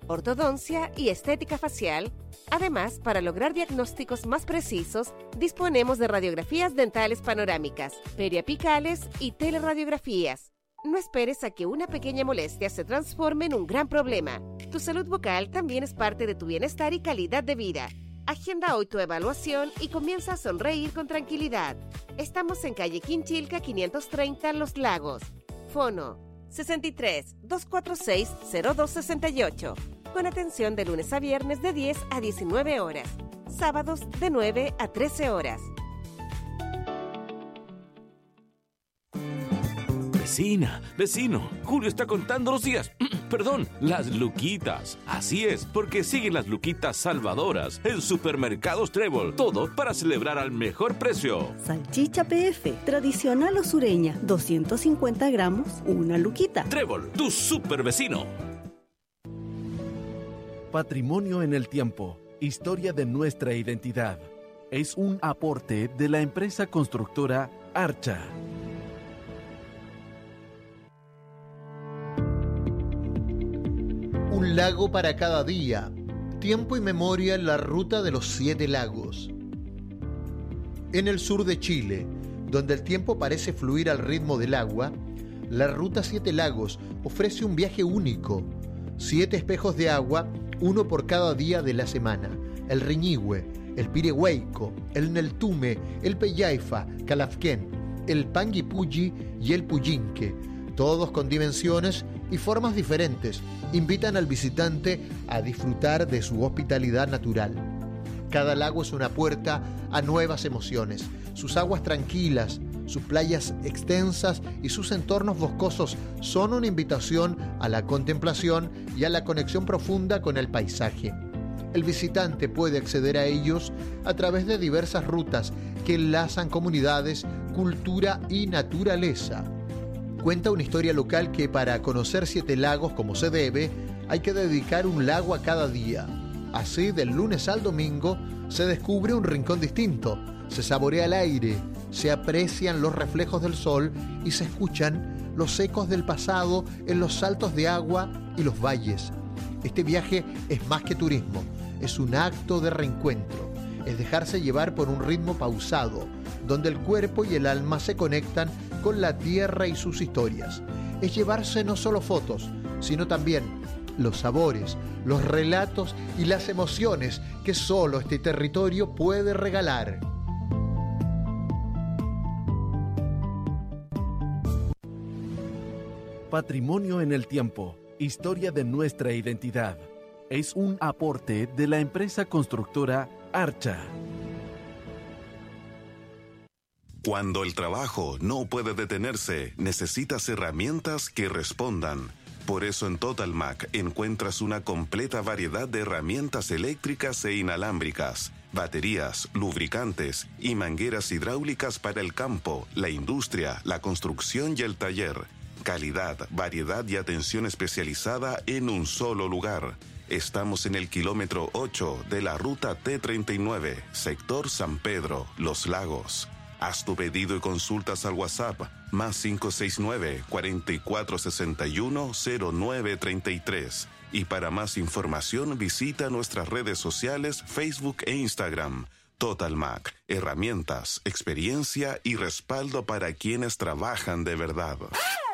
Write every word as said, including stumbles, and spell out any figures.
ortodoncia y estética facial. Además, para lograr diagnósticos más precisos, disponemos de radiografías dentales panorámicas, periapicales y teleradiografías. No esperes a que una pequeña molestia se transforme en un gran problema. Tu salud bucal también es parte de tu bienestar y calidad de vida. Agenda hoy tu evaluación y comienza a sonreír con tranquilidad. Estamos en calle Quinchilca quinientos treinta, Los Lagos. Fono sesenta y tres, doscientos cuarenta y seis, cero dos sesenta y ocho. Con atención de lunes a viernes de diez a diecinueve horas. Sábados de nueve a trece horas. Vecina, vecino, Julio está contando los días, perdón, las luquitas. Así es, porque siguen las luquitas salvadoras en Supermercados Trébol. Todo para celebrar al mejor precio. Salchicha P F, tradicional o sureña, doscientos cincuenta gramos, una luquita. Trébol, tu super vecino. Patrimonio en el tiempo, historia de nuestra identidad. Es un aporte de la empresa constructora Archa. Un lago para cada día. Tiempo y memoria en la ruta de los siete lagos. En el sur de Chile, donde el tiempo parece fluir al ritmo del agua, la ruta Siete Lagos ofrece un viaje único. Siete espejos de agua, uno por cada día de la semana. El Riñihue, el Pirehueico, el Neltume, el Peyaifa, Calafquén, el Panguipulli y el Puyinque, todos con dimensiones y formas diferentes, invitan al visitante a disfrutar de su hospitalidad natural. Cada lago es una puerta a nuevas emociones. Sus aguas tranquilas, sus playas extensas y sus entornos boscosos son una invitación a la contemplación y a la conexión profunda con el paisaje. El visitante puede acceder a ellos a través de diversas rutas que enlazan comunidades, cultura y naturaleza. Cuenta una historia local que para conocer Siete Lagos como se debe, hay que dedicar un lago a cada día. Así, del lunes al domingo, se descubre un rincón distinto, se saborea el aire, se aprecian los reflejos del sol y se escuchan los ecos del pasado en los saltos de agua y los valles. Este viaje es más que turismo, es un acto de reencuentro, es dejarse llevar por un ritmo pausado, donde el cuerpo y el alma se conectan con la tierra y sus historias. Es llevarse no solo fotos, sino también los sabores, los relatos y las emociones que solo este territorio puede regalar. Patrimonio en el tiempo, historia de nuestra identidad. Es un aporte de la empresa constructora Archa. Cuando el trabajo no puede detenerse, necesitas herramientas que respondan. Por eso en Totalmac encuentras una completa variedad de herramientas eléctricas e inalámbricas, baterías, lubricantes y mangueras hidráulicas para el campo, la industria, la construcción y el taller. Calidad, variedad y atención especializada en un solo lugar. Estamos en el kilómetro ocho de la ruta T treinta y nueve, sector San Pedro, Los Lagos. Haz tu pedido y consultas al WhatsApp más cinco seis nueve, cuatro cuatro seis uno, cero nueve tres tres. Y para más información visita nuestras redes sociales Facebook e Instagram. Totalmac, herramientas, experiencia y respaldo para quienes trabajan de verdad.